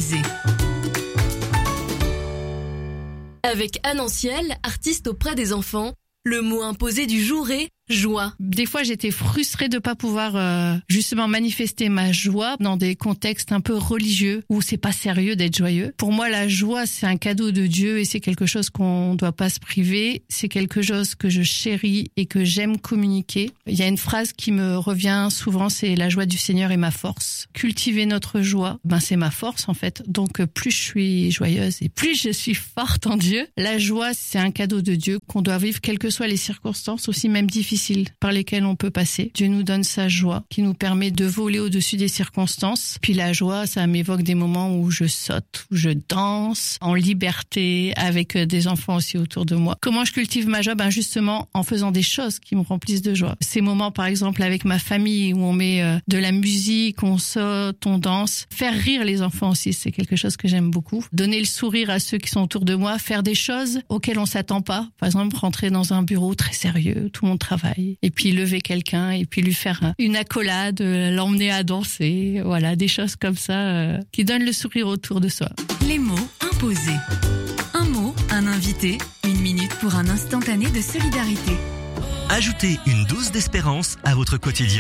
imposé. Avec Anne Anciel, artiste auprès des enfants, le mot imposé du jour est joie. Des fois, j'étais frustrée de pas pouvoir justement manifester ma joie dans des contextes un peu religieux où c'est pas sérieux d'être joyeux. Pour moi, la joie, c'est un cadeau de Dieu et c'est quelque chose qu'on doit pas se priver. C'est quelque chose que je chéris et que j'aime communiquer. Il y a une phrase qui me revient souvent, c'est la joie du Seigneur est ma force. Cultiver notre joie, c'est ma force en fait. Donc plus je suis joyeuse et plus je suis forte en Dieu. La joie, c'est un cadeau de Dieu qu'on doit vivre quelles que soient les circonstances, aussi même difficiles par lesquelles on peut passer. Dieu nous donne sa joie qui nous permet de voler au-dessus des circonstances. Puis la joie, ça m'évoque des moments où je saute, où je danse en liberté avec des enfants aussi autour de moi. Comment je cultive ma joie? Justement en faisant des choses qui me remplissent de joie. Ces moments par exemple avec ma famille où on met de la musique, on saute, on danse. Faire rire les enfants aussi, c'est quelque chose que j'aime beaucoup. Donner le sourire à ceux qui sont autour de moi, faire des choses auxquelles on s'attend pas. Par exemple, rentrer dans un bureau très sérieux, tout le monde travaille. Et puis lever quelqu'un et puis lui faire une accolade, l'emmener à danser, voilà, des choses comme ça qui donnent le sourire autour de soi. Les mots imposés. Un mot, un invité, 1 minute pour un instantané de solidarité. Ajoutez une dose d'espérance à votre quotidien.